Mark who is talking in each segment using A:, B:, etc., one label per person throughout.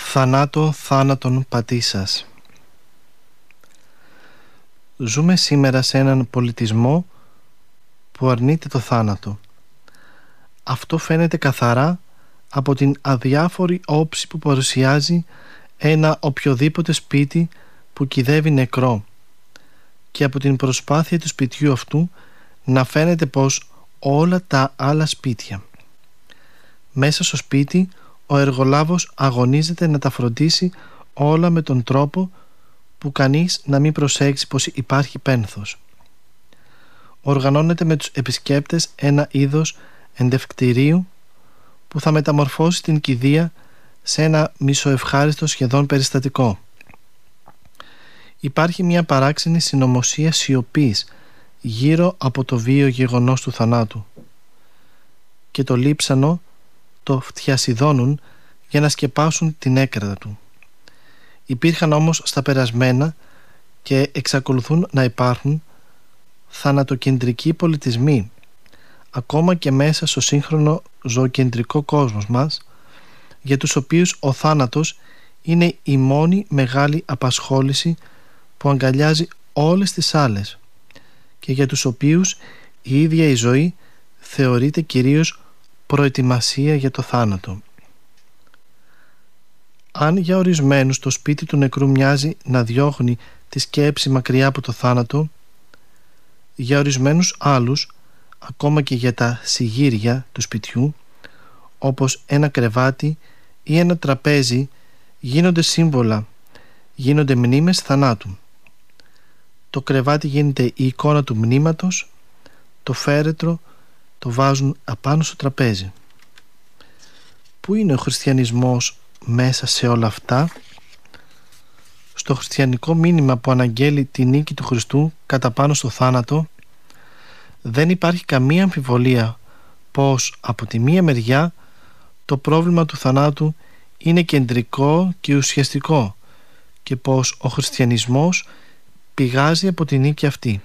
A: Θανάτο θάνατον πατήσας. Ζούμε σήμερα σε έναν πολιτισμό που αρνείται το θάνατο. Αυτό φαίνεται καθαρά από την αδιάφορη όψη που παρουσιάζει ένα οποιοδήποτε σπίτι που κυδεύει νεκρό και από την προσπάθεια του σπιτιού αυτού να φαίνεται πως όλα τα άλλα σπίτια. Μέσα στο σπίτι ο εργολάβος αγωνίζεται να τα φροντίσει όλα με τον τρόπο που κανείς να μην προσέξει πως υπάρχει πένθος. Οργανώνεται με τους επισκέπτες ένα είδος εντευκτηρίου που θα μεταμορφώσει την κηδεία σε ένα μισοευχάριστο σχεδόν περιστατικό. Υπάρχει μια παράξενη συνωμοσία σιωπής γύρω από το βίαιο γεγονός του θανάτου και το λείψανο το φτιασιδώνουν για να σκεπάσουν την έκραδα του. Υπήρχαν όμως στα περασμένα και εξακολουθούν να υπάρχουν θανατοκεντρικοί πολιτισμοί ακόμα και μέσα στο σύγχρονο ζωοκεντρικό κόσμο μας, για τους οποίους ο θάνατος είναι η μόνη μεγάλη απασχόληση που αγκαλιάζει όλες τις άλλες και για τους οποίους η ίδια η ζωή θεωρείται κυρίως προετοιμασία για το θάνατο. Αν για ορισμένους το σπίτι του νεκρού μοιάζει να διώχνει τη σκέψη μακριά από το θάνατο, για ορισμένους άλλους, ακόμα και για τα συγγύρια του σπιτιού, όπως ένα κρεβάτι ή ένα τραπέζι, γίνονται σύμβολα, γίνονται μνήμες θανάτου. Το κρεβάτι γίνεται η εικόνα του μνήματος, το φέρετρο το βάζουν απάνω στο τραπέζι. Πού είναι ο χριστιανισμός μέσα σε όλα αυτά? Στο χριστιανικό μήνυμα που αναγγέλει τη νίκη του Χριστού κατά πάνω στο θάνατο, δεν υπάρχει καμία αμφιβολία πως από τη μία μεριά το πρόβλημα του θανάτου είναι κεντρικό και ουσιαστικό και πως ο χριστιανισμός πηγάζει από τη νίκη αυτή.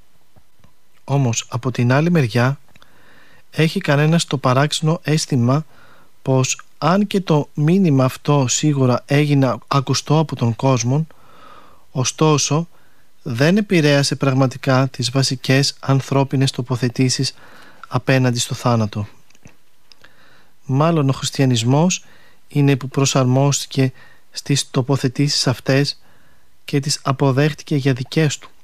A: Όμως από την άλλη μεριά έχει κανένας το παράξενο αίσθημα πως αν και το μήνυμα αυτό σίγουρα έγινε ακουστό από τον κόσμο, ωστόσο δεν επηρέασε πραγματικά τις βασικές ανθρώπινες τοποθετήσεις απέναντι στο θάνατο. Μάλλον ο χριστιανισμός είναι που προσαρμόστηκε στις τοποθετήσεις αυτές και τις αποδέχτηκε για δικές του.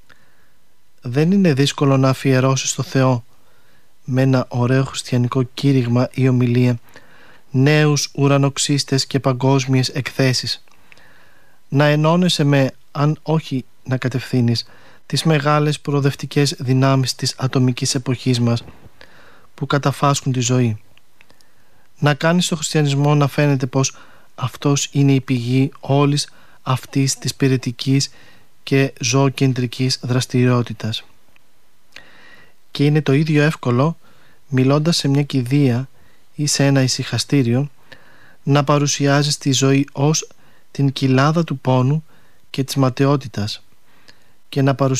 A: Δεν είναι δύσκολο να αφιερώσεις στο Θεό με ένα ωραίο χριστιανικό κήρυγμα ή ομιλία νέους ουρανοξύστες και παγκόσμιες εκθέσεις, να ενώνεσαι με, αν όχι να κατευθύνεις, τις μεγάλες προοδευτικές δυνάμεις της ατομικής εποχής μας που καταφάσκουν τη ζωή, να κάνεις το χριστιανισμό να φαίνεται πως αυτός είναι η πηγή όλης αυτής της πυρετικής και ζωοκεντρικής δραστηριότητας. Και είναι το ίδιο εύκολο, μιλώντας σε μια κηδεία ή σε ένα ησυχαστήριο, να παρουσιάζεις τη ζωή ως την κοιλάδα του πόνου και της ματαιότητας και να παρουσιάζεις